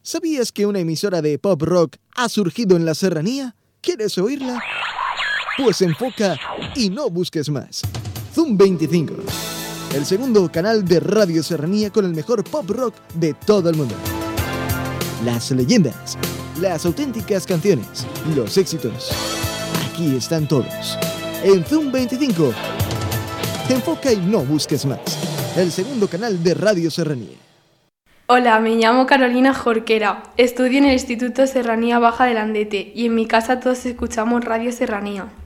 ¿Sabías que una emisora de pop rock ha surgido en la serranía? ¿Quieres oírla? Pues enfoca y no busques más. Zoom 25, el segundo canal de Radio Serranía con el mejor pop rock de todo el mundo. Las leyendas, las auténticas canciones, los éxitos. Aquí están todos. En Zoom 25. Enfoca y no busques más. El segundo canal de Radio Serranía. Hola, me llamo Carolina Jorquera. Estudio en el Instituto Serranía Baja de Landete y en mi casa todos escuchamos Radio Serranía.